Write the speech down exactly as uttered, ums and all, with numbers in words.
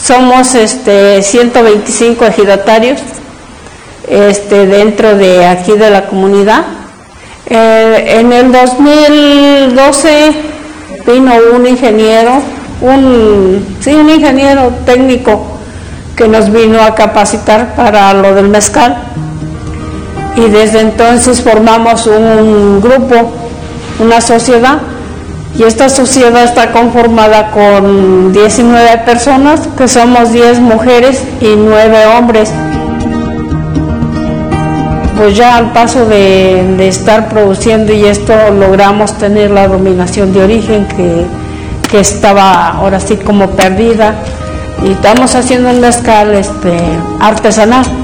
somos este, ciento veinticinco ejidatarios este, dentro de aquí de la comunidad. Eh, en el dos mil doce vino un ingeniero, un, sí, un ingeniero técnico que nos vino a capacitar para lo del mezcal, y desde entonces formamos un grupo, una sociedad, y esta sociedad está conformada con diecinueve personas, que somos diez mujeres y nueve hombres. Pues ya al paso de, de estar produciendo y esto, logramos tener la dominación de origen que, que estaba ahora sí como perdida, y estamos haciendo un mezcal este, artesanal.